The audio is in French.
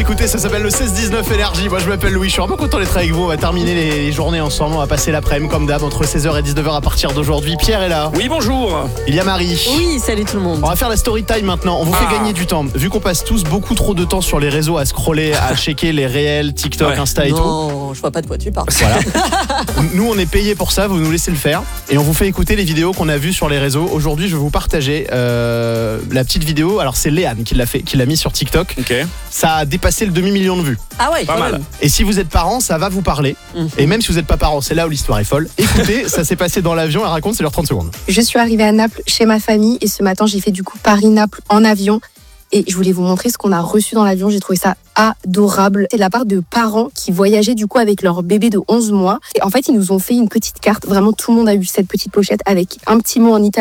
Écoutez, ça s'appelle le 16-19 Énergie. Moi je m'appelle Louis, je suis vraiment content d'être avec vous. On va terminer les journées ensemble, on va passer l'après-midi comme d'hab entre 16h et 19h à partir d'aujourd'hui. Pierre est là. Oui, bonjour. Il y a Marie. Oui, salut tout le monde. On va faire la story time maintenant, on vous fait gagner du temps. Vu qu'on passe tous beaucoup trop de temps sur les réseaux à scroller, à checker les réels, TikTok, Insta et tout. Non, je vois pas de quoi tu parles. Voilà. Nous on est payés pour ça, vous nous laissez le faire. Et on vous fait écouter les vidéos qu'on a vues sur les réseaux. Aujourd'hui je vais vous partager la petite vidéo. Alors c'est Léane qui l'a fait, qui l'a mis sur TikTok. Ok. Ça a dépassé le demi-million de vues. Ah ouais, Pas quand mal. même. Et si vous êtes parents, ça va vous parler. Et même si vous n'êtes pas parents, c'est là où l'histoire est folle. Écoutez, ça s'est passé dans l'avion, elle raconte, c'est leur 30 secondes. Je suis arrivée à Naples chez ma famille et ce matin j'ai fait du coup Paris-Naples en avion et je voulais vous montrer ce qu'on a reçu dans l'avion. J'ai trouvé ça adorable. C'est de la part de parents qui voyageaient du coup avec leur bébé de 11 mois. Et en fait ils nous ont fait une petite carte. Vraiment tout le monde a eu cette petite pochette avec un petit mot en italien.